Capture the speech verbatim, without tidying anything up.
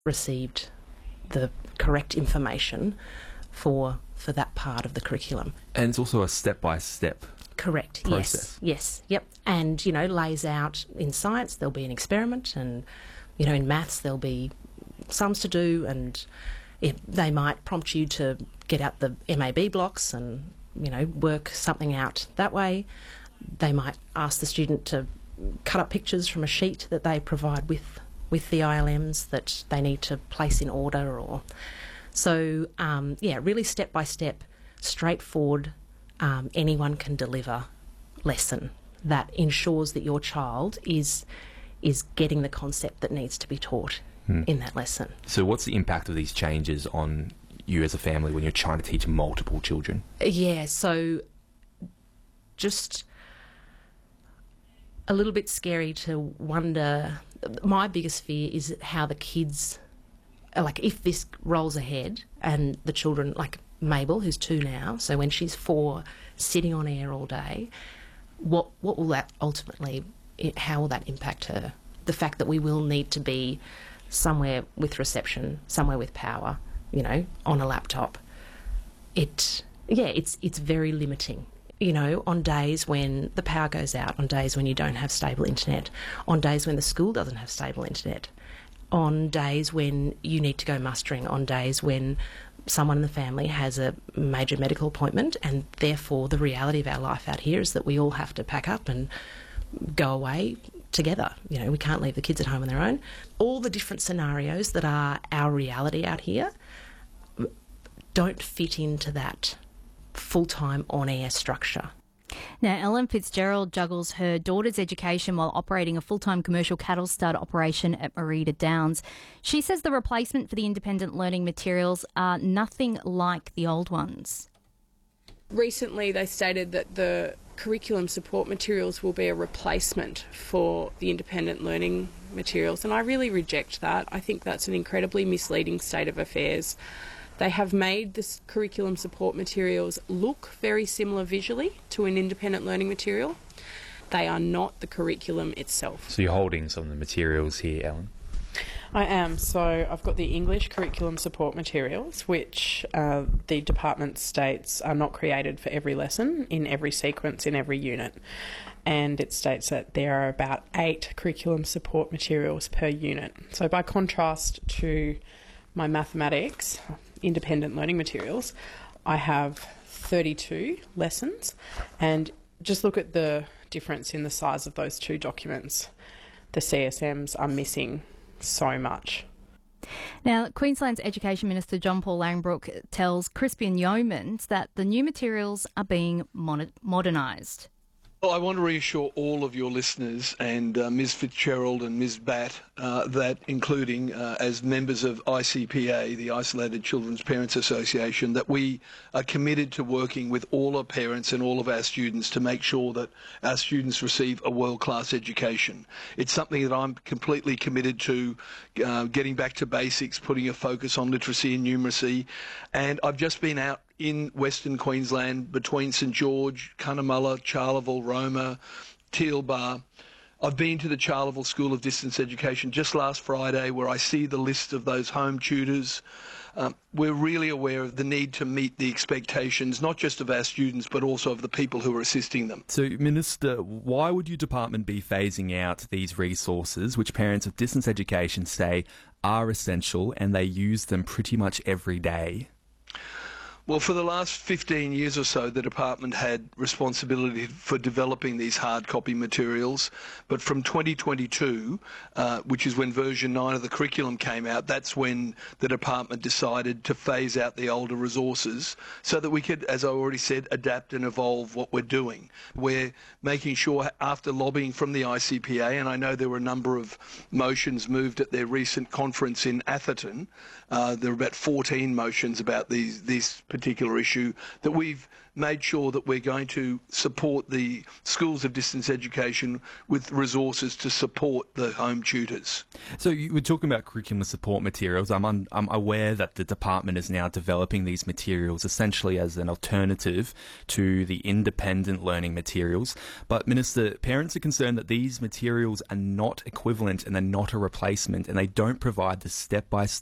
received the correct information for for that part of the curriculum. And it's also a step-by-step Correct, process. yes, yes, yep. And, you know, lays out in science there'll be an experiment, and, you know, in maths there'll be sums to do, and it, they might prompt you to get out the M A B blocks and, you know, work something out that way. They might ask the student to cut up pictures from a sheet that they provide with, with the I L Ms that they need to place in order, or... So, um, yeah, really step-by-step, straightforward, um, anyone can deliver lesson that ensures that your child is is getting the concept that needs to be taught hmm. in that lesson. So what's the impact of these changes on you as a family when you're trying to teach multiple children? Yeah, so just a little bit scary to wonder. My biggest fear is how the kids... Like, if this rolls ahead and the children, like Mabel, who's two now, so when she's four, sitting on air all day, what what will that ultimately, how will that impact her? The fact that we will need to be somewhere with reception, somewhere with power, you know, on a laptop. It, yeah, it's it's very limiting. You know, on days when the power goes out, on days when you don't have stable internet, on days when the school doesn't have stable internet, on days when you need to go mustering, on days when someone in the family has a major medical appointment, and therefore the reality of our life out here is that we all have to pack up and go away together. You know, we can't leave the kids at home on their own. All the different scenarios that are our reality out here don't fit into that full-time on-air structure. Now, Ellen Fitzgerald juggles her daughter's education while operating a full-time commercial cattle stud operation at Marita Downs. She says the replacement for the independent learning materials are nothing like the old ones. Recently, they stated that the curriculum support materials will be a replacement for the independent learning materials, and I really reject that. I think that's an incredibly misleading state of affairs. They have made the curriculum support materials look very similar visually to an independent learning material. They are not the curriculum itself. So you're holding some of the materials here, Ellen? I am. So I've got the English curriculum support materials, which uh, the department states are not created for every lesson, in every sequence, in every unit. And it states that there are about eight curriculum support materials per unit. So by contrast to my mathematics independent learning materials, I have thirty-two lessons, and just look at the difference in the size of those two documents. The C S Ms are missing so much. Now, Queensland's Education Minister John Paul Langbroek tells Crispian Yeomans that the new materials are being mon- modernised. Well, I want to reassure all of your listeners and uh, Miz Fitzgerald and Miz Batt uh, that, including uh, as members of I C P A, the Isolated Children's Parents Association, that we are committed to working with all our parents and all of our students to make sure that our students receive a world-class education. It's something that I'm completely committed to, uh, getting back to basics, putting a focus on literacy and numeracy. And I've just been out in Western Queensland between St George, Cunnamulla, Charleville, Roma, Teal-Bar. I've been to the Charleville School of Distance Education just last Friday, where I see the list of those home tutors. Um, we're really aware of the need to meet the expectations, not just of our students, but also of the people who are assisting them. So, Minister, why would your department be phasing out these resources, which parents of distance education say are essential and they use them pretty much every day? Well, for the last fifteen years or so, the department had responsibility for developing these hard copy materials. But from twenty twenty-two, uh, which is when version nine of the curriculum came out, that's when the department decided to phase out the older resources so that we could, as I already said, adapt and evolve what we're doing. We're making sure, after lobbying from the I C P A, and I know there were a number of motions moved at their recent conference in Atherton, uh, there were about fourteen motions about these, these particular particular issue, that we've made sure that we're going to support the schools of distance education with resources to support the home tutors. So you were talking about curriculum support materials. I'm, un, I'm aware that the department is now developing these materials essentially as an alternative to the independent learning materials. But Minister, parents are concerned that these materials are not equivalent and they're not a replacement, and they don't provide the step-by-step